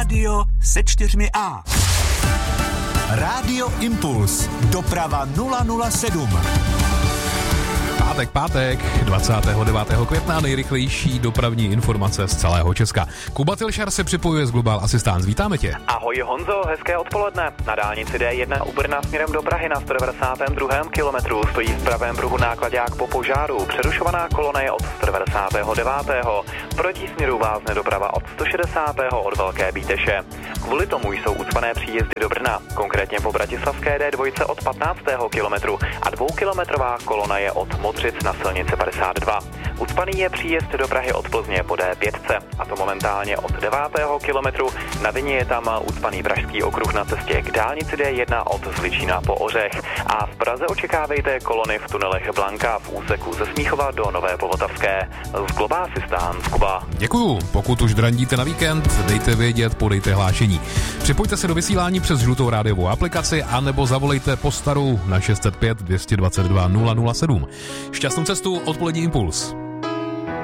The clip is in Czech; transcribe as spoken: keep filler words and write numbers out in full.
Rádio se čtyřmi A. Rádio Impuls. Doprava nula nula sedm. Pátek, pátek, dvacátého devátého května, nejrychlejší dopravní informace z celého Česka. Kuba Tilšar se připojuje z Global Assistance. Vítáme tě. Ahoj Honzo, hezké odpoledne. Na dálnici D jedna u Brna směrem do Prahy na sto devadesátém druhém kilometru stojí v pravém pruhu náklaďák po požáru. Přerušovaná kolona je od sto devadesátého devátého Proti směru vázne doprava od sto šedesátého od Velké Bíteše. Kvůli tomu jsou ucpané příjezdy do Brna, konkrétně po bratislavské D dva od patnáctého kilometru a dvoukilometrová kolona je od Modřic na silnici padesát dva. Ucpaný je příjezd do Prahy od Plzně po D pět, a to momentálně od devátého kilometru. Na vině je tam ucpaný pražský okruh na cestě k dálnici D jedna od Zličína po Ořech. A v Praze očekávejte kolony v tunelech Blanka v úseku ze Smíchova do Nové Povltavské. Z Global Assistance, Kuba. Děkuju. Pokud už drandíte na víkend, dejte vědět, podejte hlášení. Připojte se do vysílání přes žlutou rádiovou aplikaci anebo zavolejte po staru na šest set pět dvě dvacet dva nula nula sedm. Šťastnou cestu, odpolední Impuls.